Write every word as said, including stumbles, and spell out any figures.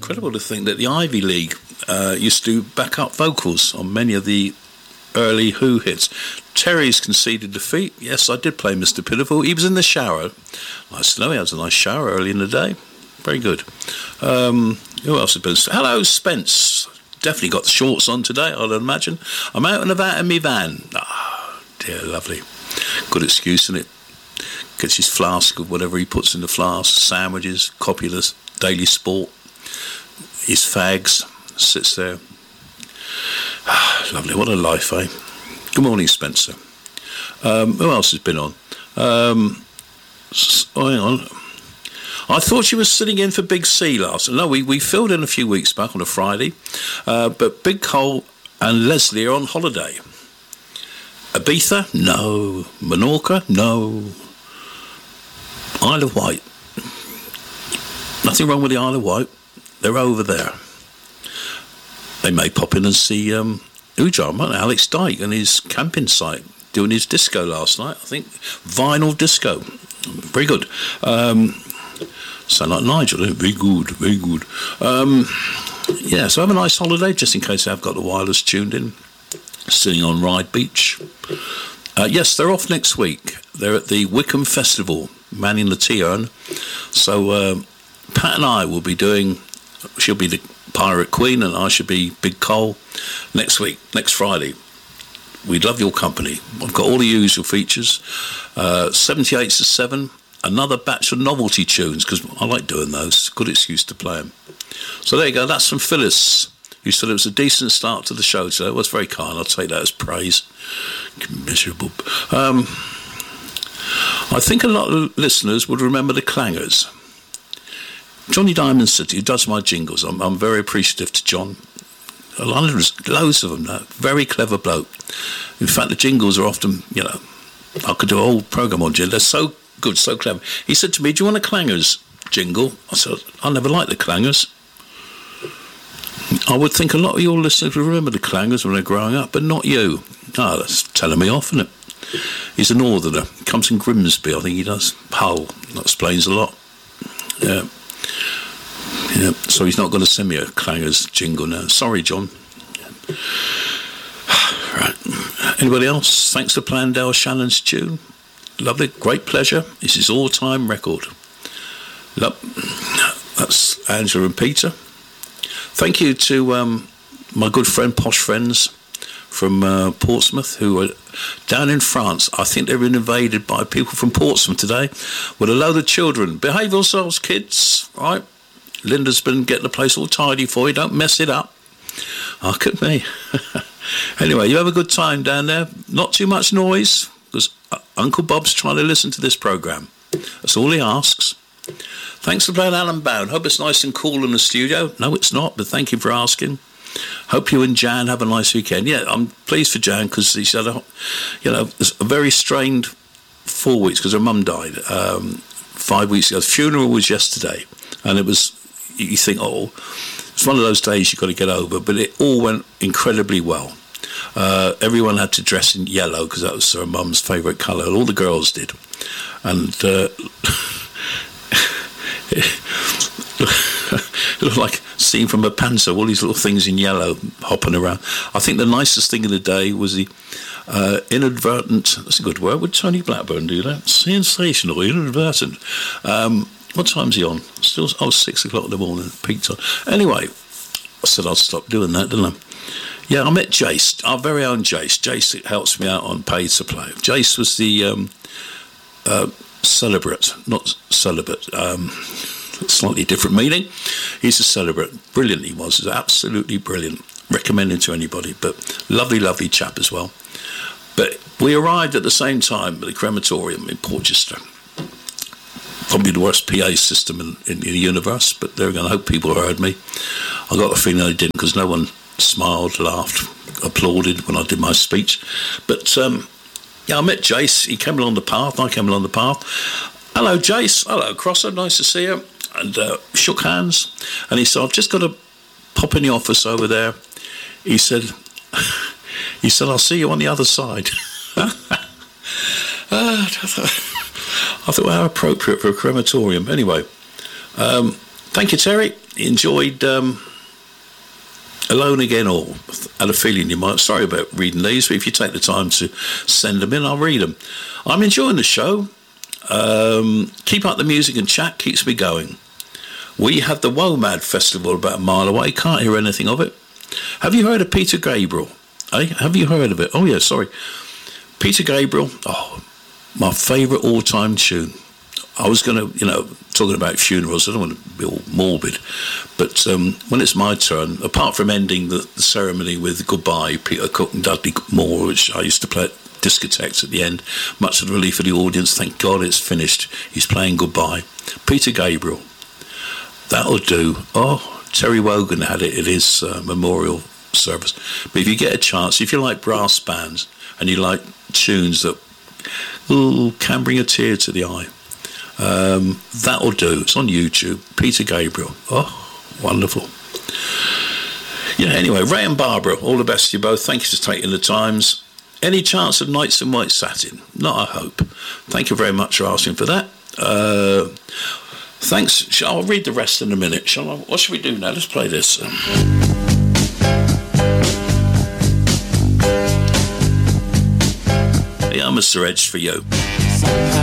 incredible to think that the Ivy League uh, used to back up vocals on many of the early Who hits. Terry's conceded defeat. Yes, I did play Mister Pitiful. He was in the shower. Nice to know he has a nice shower early in the day. Very good. Um, who else has been? Hello, Spence. Definitely got the shorts on today, I'd imagine. I'm out and about in my van. Ah, dear, lovely. Good excuse, isn't it? Gets his flask of whatever he puts in the flask, sandwiches, copy of the Daily Sport, his fags, sits there. Ah, lovely, what a life, eh? Good morning, Spencer. Um, who else has been on? Um, oh, hang on. I thought you were sitting in for Big C last. No, we, we filled in a few weeks back on a Friday, uh, but Big Cole and Leslie are on holiday. Ibiza? No. Menorca? No. Isle of Wight. Nothing wrong with the Isle of Wight. They're over there. They may pop in and see um, Ujar, might they? Alex Dyke and his camping site doing his disco last night. I think vinyl disco. Very good. Um, sound like Nigel. Eh? Very good, very good. Um, yeah, so have a nice holiday, just in case I've got the wireless tuned in. Sitting on Ryde Beach. Uh, yes, they're off next week. They're at the Wickham Festival, manning the T-Urn. So uh, Pat and I will be doing, she'll be the Pirate Queen and I should be Big Cole next week, next Friday. We'd love your company. I've got all the usual features. Uh, seventy-eight to seven, another batch of novelty tunes, because I like doing those. Good excuse to play them. So there you go, that's from Phyllis, who said it was a decent start to the show today. It was very kind. I'll take that as praise. Miserable. Um, I think a lot of listeners would remember the Clangers. Johnny Diamond City, who does my jingles. I'm, I'm very appreciative to John. A lot of, loads of them now. Very clever bloke. In fact, the jingles are often, you know, I could do a whole programme on jingles. They're so good, so clever. He said to me, do you want a Clangers jingle? I said, I never liked the Clangers. I would think a lot of your listeners would remember the Clangers when they're growing up, but not you. Ah, oh, that's telling me off, isn't it? He's a northerner. Comes from Grimsby, I think he does. Hull. That explains a lot. Yeah. Yeah. So he's not going to send me a Clangers jingle now. Sorry, John. Yeah. Right. Anybody else? Thanks to Plandale Shannon's tune. Lovely. Great pleasure. It's his all-time record. Love. That's Angela and Peter. Thank you to um, my good friend, Posh Friends from uh, Portsmouth, who are down in France. I think they've been invaded by people from Portsmouth today with a load of children. Behave yourselves, kids, right? Linda's been getting the place all tidy for you. Don't mess it up. Look at me. Anyway, you have a good time down there. Not too much noise, because Uncle Bob's trying to listen to this programme. That's all he asks. Thanks for playing Alan Bound. Hope it's nice and cool in the studio. No, it's not, but thank you for asking. Hope you and Jan have a nice weekend. Yeah, I'm pleased for Jan, because he said, you know, it's a very strained four weeks because her mum died um, five weeks ago. The funeral was yesterday, and it was, you think, oh, it's one of those days you've got to get over, but it all went incredibly well. Uh, everyone had to dress in yellow because that was her mum's favourite colour. All the girls did. And uh, it looked like a scene from a panzer, all these little things in yellow hopping around. I think the nicest thing of the day was the uh, inadvertent, that's a good word, would Tony Blackburn do that? Sensational, inadvertent. Um, what time's he on? Still, oh, six o'clock in the morning, peaked on. Anyway, I said I'd stop doing that, didn't I? Yeah, I met Jace, our very own Jace. Jace helps me out on Paid to Play. Jace was the um, uh, celebrate, not celibate, um, slightly different meaning. He's a celebrate. Brilliant he was. He was absolutely brilliant. Recommended to anybody, but lovely, lovely chap as well. But we arrived at the same time at the crematorium in Portchester. Probably the worst P A system in, in, in the universe, but there again, I hope people heard me. I got a feeling they didn't, because no one smiled, laughed, applauded when I did my speech. But um, yeah, I met Jace. He came along the path. I came along the path. Hello, Jace. Hello, Crosser. Nice to see you. And uh, shook hands. And he said, I've just got to pop in the office over there. He said, he said, I'll see you on the other side. uh, I thought, well, how appropriate for a crematorium. Anyway, um, Thank you, Terry. Enjoyed um, Alone Again, or had a feeling you might. Sorry about reading these, but if you take the time to send them in, I'll read them. I'm enjoying the show. Um, keep up the music and chat, keeps me going. We had the WOMAD Festival about a mile away, can't hear anything of it. Have you heard of Peter Gabriel? Eh? Have you heard of it? Oh yeah, sorry. Peter Gabriel, oh, my favourite all-time tune. I was going to, you know, talking about funerals, I don't want to be all morbid, but um, when it's my turn, apart from ending the, the ceremony with Goodbye, Peter Cook and Dudley Moore, which I used to play at discotheques at the end, much to the relief of the audience, thank God it's finished, he's playing Goodbye. Peter Gabriel, that'll do. Oh, Terry Wogan had it at his uh, memorial service. But if you get a chance, if you like brass bands and you like tunes that ooh, can bring a tear to the eye, Um, that'll do. It's on YouTube. Peter Gabriel. Oh, wonderful. Yeah, anyway, Ray and Barbara, all the best to you both. Thank you for taking the times. Any chance of Nights in White Satin? Not a hope. Thank you very much for asking for that. Uh, thanks. I'll read the rest in a minute. Shall I? What should we do now? Let's play this. Um, yeah, Mister Edge for you.